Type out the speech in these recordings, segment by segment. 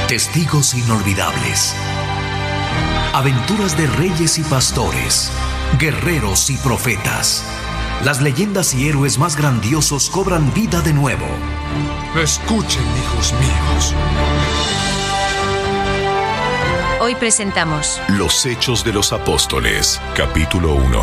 Testigos inolvidables. Aventuras de reyes y pastores, guerreros y profetas. Las leyendas y héroes más grandiosos cobran vida de nuevo. Escuchen, hijos míos. Hoy presentamos Los Hechos de los Apóstoles, capítulo 1.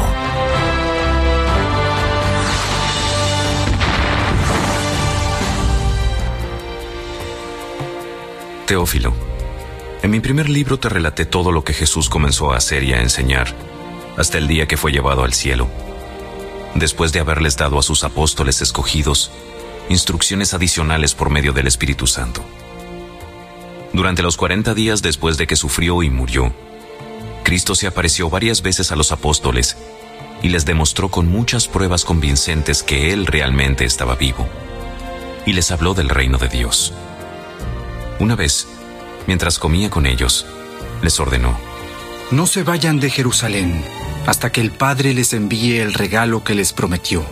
Teófilo, en mi primer libro te relaté todo lo que Jesús comenzó a hacer y a enseñar, hasta el día que fue llevado al cielo, después de haberles dado a sus apóstoles escogidos instrucciones adicionales por medio del Espíritu Santo. Durante los 40 días después de que sufrió y murió, Cristo se apareció varias veces a los apóstoles y les demostró con muchas pruebas convincentes que Él realmente estaba vivo, y les habló del reino de Dios. Una vez, mientras comía con ellos, les ordenó: No se vayan de Jerusalén hasta que el Padre les envíe el regalo que les prometió.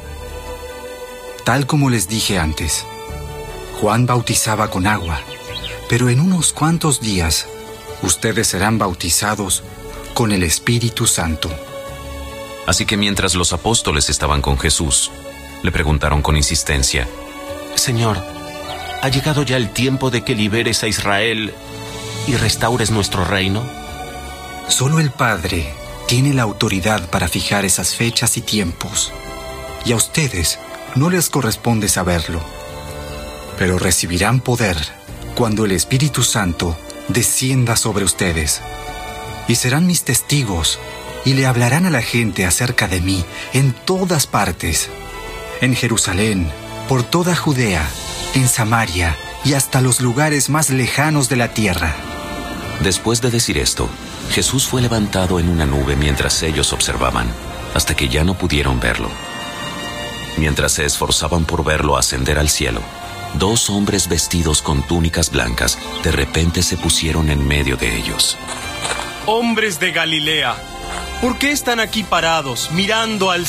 Tal como les dije antes, Juan bautizaba con agua, pero en unos cuantos días ustedes serán bautizados con el Espíritu Santo. Así que mientras los apóstoles estaban con Jesús, le preguntaron con insistencia: Señor, ¿ha llegado ya el tiempo de que liberes a Israel y restaures nuestro reino? Solo el Padre tiene la autoridad para fijar esas fechas y tiempos, y a ustedes no les corresponde saberlo. Pero recibirán poder cuando el Espíritu Santo descienda sobre ustedes, y serán mis testigos, y le hablarán a la gente acerca de mí en todas partes, en Jerusalén, por toda Judea, en Samaria y hasta los lugares más lejanos de la tierra. Después de decir esto, Jesús fue levantado en una nube mientras ellos observaban, hasta que ya no pudieron verlo. Mientras se esforzaban por verlo ascender al cielo, 2 hombres vestidos con túnicas blancas de repente se pusieron en medio de ellos. Hombres de Galilea, ¿por qué están aquí parados, mirando al